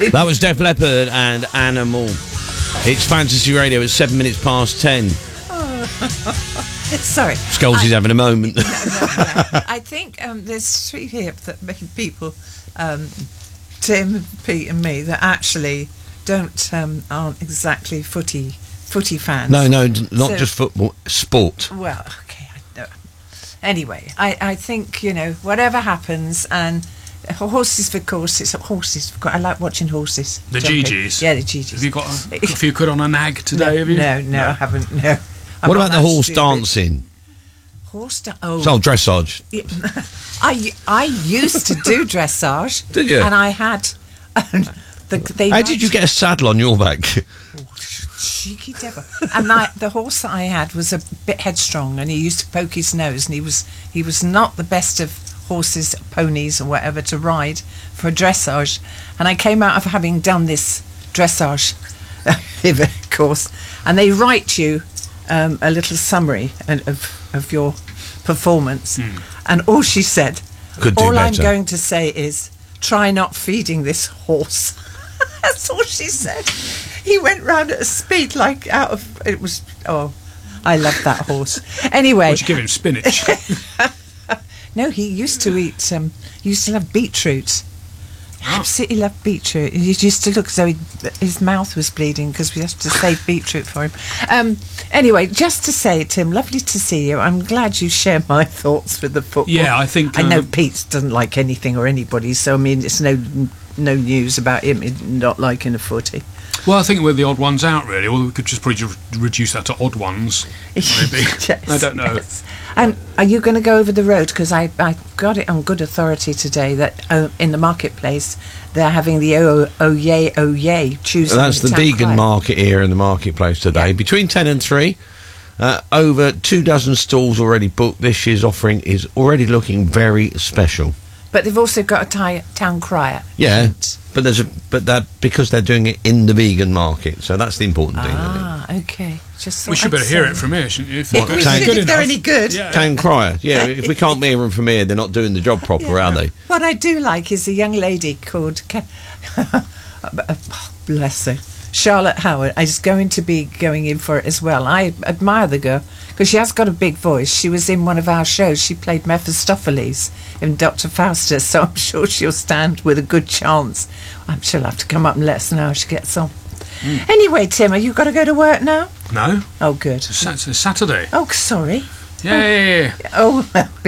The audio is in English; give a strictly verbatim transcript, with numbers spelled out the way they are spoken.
That was Def Leppard and Animal. It's Fantasy Radio at seven minutes past ten. Oh. Sorry. Scoldsy's having a moment. No, no, no. I think um, there's three here that many people, um, Tim, Pete and me, that actually don't, um, aren't exactly footy footy fans. No, no, not So- just football, sport. Well, okay. I know. Anyway, I, I think, you know, whatever happens, and horses for courses, horses for courses. I like watching horses. The jumping. G Gs? Yeah, the G Gs. Have you got a, got a few quid on a nag today, no, have you? No, no, I haven't, no. I'm What not about the that horse stupid. dancing? Horse da- oh. It's all dressage. I, I used to do dressage. Did you? And I had... the, they How did you get a saddle on your back? Cheeky devil. And I, the horse that I had was a bit headstrong, and he used to poke his nose, and he was he was not the best of horses, ponies, or whatever to ride for dressage. And I came out of having done this dressage course, and they write you um, a little summary of of your performance. Mm. And all she said, Could do all I'm better. going to say is, try not feeding this horse. That's all she said. He went round at a speed like out of... It was... Oh, I love that horse. Anyway... Would you give him spinach? No, he used to eat... Um, he used to love beetroot. Oh. Absolutely loved beetroot. He used to look as though he, his mouth was bleeding because we have to save beetroot for him. Um, anyway, just to say, Tim, lovely to see you. I'm glad you share my thoughts with the football. Yeah, I think, I know um, Pete doesn't like anything or anybody, so I mean, it's no no news about him not liking a footy. Well, I think we're the odd ones out, really. Or we could just probably ju- reduce that to odd ones, maybe. Yes, I don't know. yes. And are you going to go over the road? Because I, I got it on good authority today that uh, in the marketplace they're having the oh, oh yay, oh yay Tuesday. That's the town vegan crier. market here in the marketplace today. Yeah. Between ten and three, uh, over two dozen stalls already booked. This year's offering is already looking very special. But they've also got a ti- town crier. Yeah, but there's a but that because they're doing it in the vegan market, so that's the important thing. isn't it? Ah, okay. Just We thought should I'd better hear say. it from here, shouldn't you? If, What, they're Tank? good If they're enough. any good. Yeah. Town crier, yeah. If we can't hear them from here, they're not doing the job proper, are they? What I do like is a young lady called, Ca- bless her, Charlotte Howard is going to be going in for it as well. I admire the girl because she has got a big voice. She was in one of our shows. She played Mephistopheles in Doctor Faustus, so I'm sure she'll stand with a good chance. I'm sure she'll have to come up and let us know how she gets on. Mm. Anyway, Tim, are you got to go to work now? No, Oh, good. it's, Sat- it's Saturday. Oh, sorry. Yeah, yeah, yeah. Oh, well.